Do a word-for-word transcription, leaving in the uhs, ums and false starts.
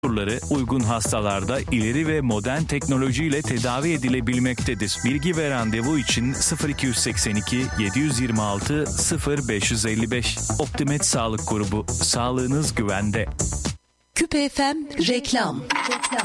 Turları uygun hastalarda ileri ve modern teknolojiyle tedavi edilebilmektedir. Bilgi ve randevu için sıfır iki seksen iki yedi yirmi altı sıfır beş elli beş. Optimed Sağlık Grubu. Sağlığınız güvende. Küpe F M reklam.